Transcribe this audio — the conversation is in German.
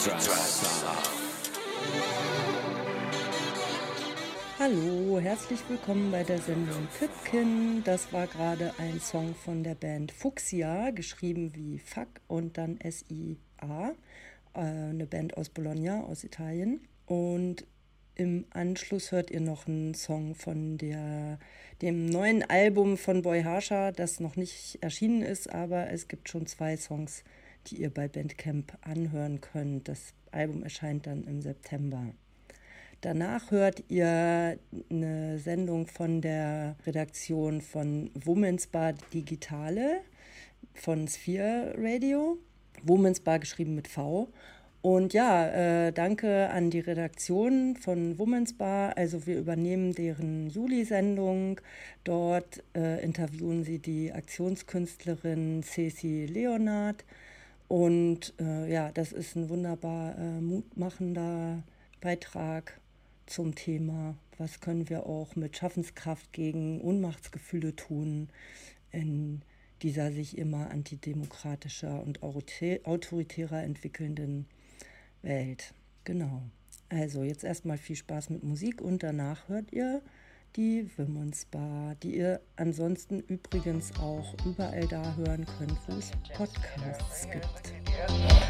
Hallo, herzlich willkommen bei der Sendung Püppkin. Das war gerade ein Song von der Band Fuchsia, geschrieben wie Fuck und dann S-I-A, eine Band aus Bologna, aus Italien. Und im Anschluss hört ihr noch einen Song von dem neuen Album von Boy Harsha, das noch nicht erschienen ist, aber es gibt schon 2 Songs, die ihr bei Bandcamp anhören könnt. Das Album erscheint dann im September. Danach hört ihr eine Sendung von der Redaktion von Women's Bar Digitale von Sphere Radio. Women's Bar geschrieben mit V. Und ja, danke an die Redaktion von Women's Bar. Also wir übernehmen deren Juli-Sendung. Dort interviewen sie die Aktionskünstlerin Ceci Leonard. Und ja, das ist ein wunderbar mutmachender Beitrag zum Thema, was können wir auch mit Schaffenskraft gegen Ohnmachtsgefühle tun in dieser sich immer antidemokratischer und autoritärer entwickelnden Welt. Genau. Also jetzt erstmal viel Spaß mit Musik und danach hört ihr die Women's Bar, die ihr ansonsten übrigens auch überall da hören könnt, wo es Podcasts gibt.